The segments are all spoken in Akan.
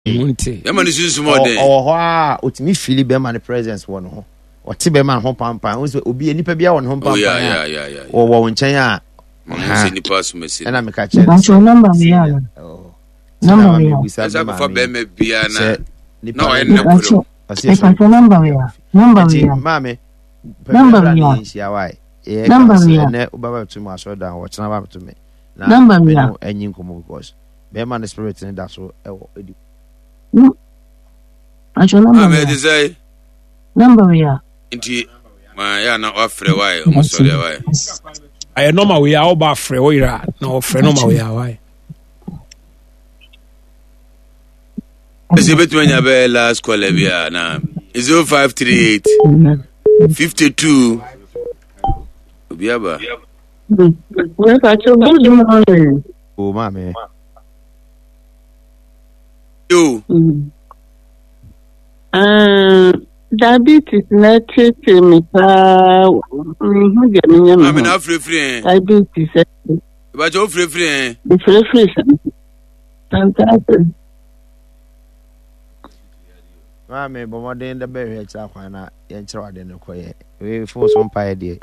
Bema ni susu mo den. Ho a otimi feel bema the presence won ho. O ti bema ho pampan. O so obi enipa bia won ho pampan. Yeah. O wo nchen a. Se ni pass message. Na me ka che. Number me ya. Number me. Asa ko fa bema bia na. No, I know. Number me. Mame. Number me. Number me. Ne ubaba tu ma so down. Watch na ba to me. Number me. Enyin komo because bema the spirit in that so edi. Number me desire. Number me. Inti ma ya na ofre why o so le why. I normal we are oba frɛ o ira na ofre normal we are why. Ese betwenya be last call bia na 0538 52 Obiaba. We ka cho good morning. Oh mame. Yo. Diabetes na tete me pa mame na free diabetes ba jo free fantastic mame bomoden da be hwe cha kwan na ye nkyere wade ne koye we fo so mpa de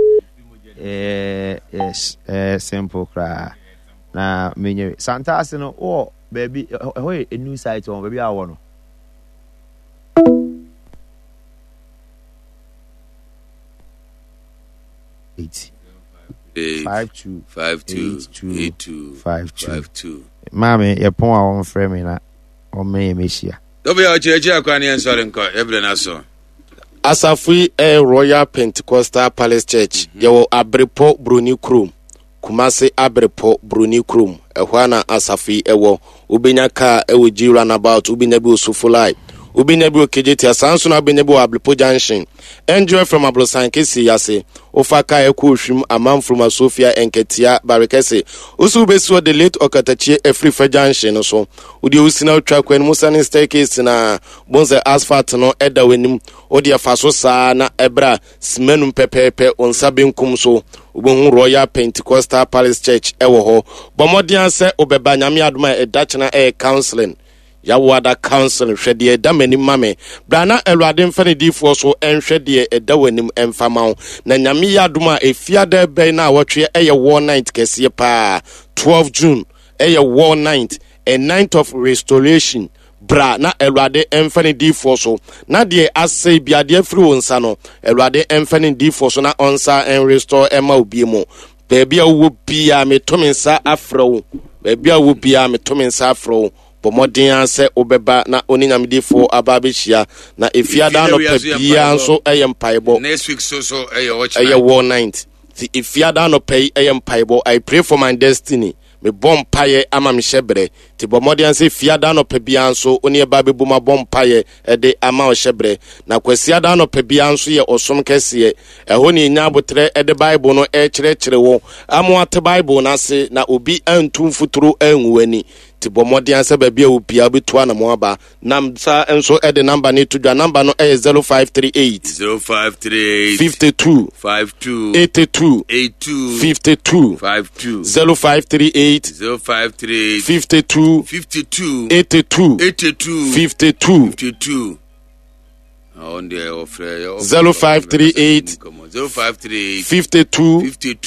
yes simple cra na menye santas no o baby ho a new site on baby awo no 52 Mame ye pon a won frame me na o me mehia dobe ya cheche akwa ne nsore nko ebre na so Asafui Royal Pentecostal Palace Church yewo Abrepo Bruni Krum Kumasi Abrepo Bruni Krum ehwana Asafui ewo ubenya ka ewo ji runabout ubenya bi osufulai ubenya bi okejeti asanso na ubenya bi Abrepo Junction enjoy from Ablosan kesi yase ofaka eku hwim amamfruma Sofia enketia barekese usu besu the late Okatachi Efrifa Junction so udi usina utrakwen musani staircase na bonze asphalt no eda wenim odi afaso saa na ebra simenum pepepe onsa benkum so ubon Royal Pentecostal Palace Church ewo ho bomodian se obeba nyame adoma edachna counseling Yawada council hwede edamani mame brana elwade mfane difo so enhwede edawanim emfama na nyame yadoma efiada be na awotwe eye war night kese pa 12 June eye war night a night of restoration bra na elwade emfane difo so na de asai biade free wonsa no elwade emfane difo so na onsa en restore ema obiemo baby awo bia metomensa afro baby awo bia metomensa afro Pomodian se obeba na oninyamidifo ababeshia na efiada no pebia so eyempaibo next week so war night the efiada no pay eyempaibo I pray for my destiny me bompaye ama me shebre ti bomodian se fiada no pebia so oni ebabebu ma bompaye ede ama o shebre na kwasiada no pebia so ye osom kese eho ni nya botre ede bible no kire wo amo ate bible na se na obi antum futuro anwuani ti bomodian se ba bia opia betua na mo aba nam sa enso ede number ni to number no 0538 52 82 52 0538 52 82 52 on the offer 0538 52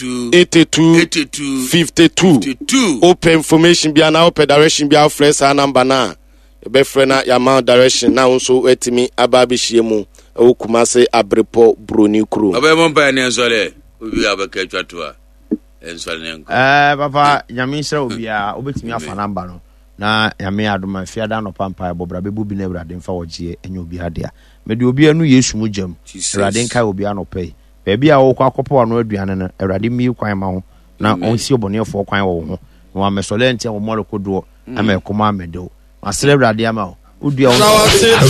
82 52 open information bia na open direction bia fresh number na be frɛ na yama direction na nso etimi ababihie mu Kumasi Abrepo Bruni Krum abemo mpa ne nsole obi abaka twatoa ensole nko papa nyame nsra obi a obetimi afa number no na nyame adoma fiada no pampa bobra bebu bi na Awurade mfa wogie enyo obi ade a mede obi anu Yesu mu jam Awurade nkai obi anopɛ baabi a wo kwa akɔpɔ no aduane no Awurade mi kwan ma ho na onsi obonefo kwan wo ho na wa mesole ntia wo mɔre kodo ama ekoma amedo asere Awurade ama wo udua wo